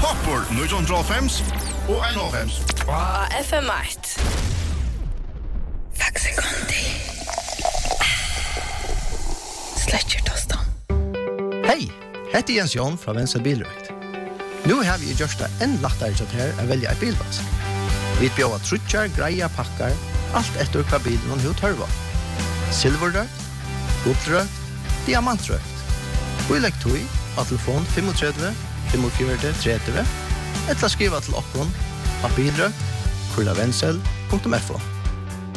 Toppor 1905 og 105. Og FM1. Faxi Conti. Sletcher tostan. Hej, heter Jens Jon fra Venstre Bilrøkt. Nu har vi gjort det en lettere til her å velge en bilvask. Vi bjør trutjar, greia, pakkar, alt etter hva bilen og hva tørva. Silverrøkt, gullrøkt, diamantrøkt. Og i legg tog av telefon 35 45 30 eller skriva til okkon av bilrøkt, kurlavensel.fo.